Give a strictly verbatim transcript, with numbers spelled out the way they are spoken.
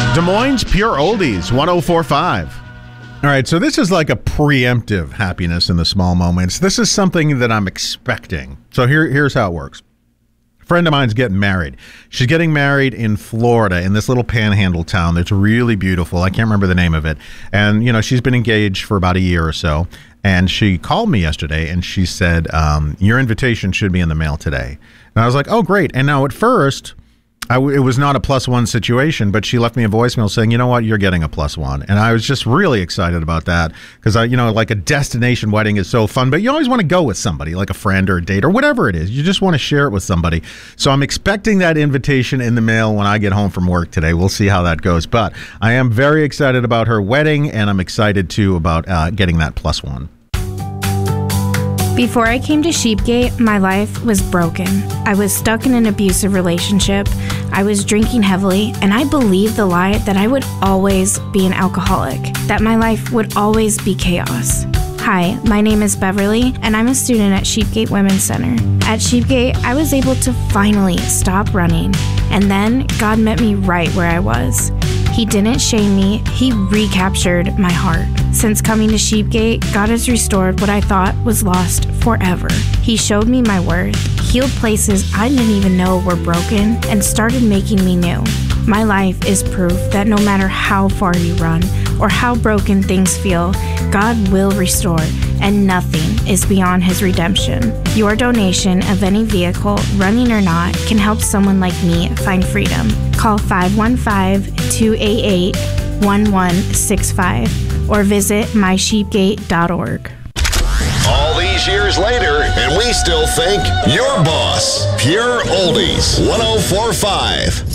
Des Moines Pure Oldies, one oh four point five. All right, so this is like a preemptive happiness in the small moments. This is something that I'm expecting. So here, here's how it works. A friend of mine's getting married. She's getting married in Florida, in this little panhandle town that's really beautiful. I can't remember the name of it. And, you know, she's been engaged for about a year or so. And she called me yesterday and she said, um, your invitation should be in the mail today. And I was like, oh, great. And now at first, I w- it was not a plus one situation, but she left me a voicemail saying, you know what, you're getting a plus one. And I was just really excited about that because, I, you know, like a destination wedding is so fun, but you always want to go with somebody, like a friend or a date or whatever it is. You just want to share it with somebody. So I'm expecting that invitation in the mail when I get home from work today. We'll see how that goes. But I am very excited about her wedding, and I'm excited, too, about uh, getting that plus one. Before I came to Sheepgate, my life was broken. I was stuck in an abusive relationship. I was drinking heavily, and I believed the lie that I would always be an alcoholic, that my life would always be chaos. Hi, my name is Beverly, and I'm a student at Sheepgate Women's Center. At Sheepgate, I was able to finally stop running, and then God met me right where I was. He didn't shame me, He recaptured my heart. Since coming to Sheepgate, God has restored what I thought was lost forever. He showed me my worth, healed places I didn't even know were broken, and started making me new. My life is proof that no matter how far you run or how broken things feel, God will restore, and nothing is beyond His redemption. Your donation of any vehicle, running or not, can help someone like me find freedom. Call five one five, two eight eight, one one six five or visit my sheepgate dot org. All these years later, and we still think your boss. Pure Oldies, one oh four point five.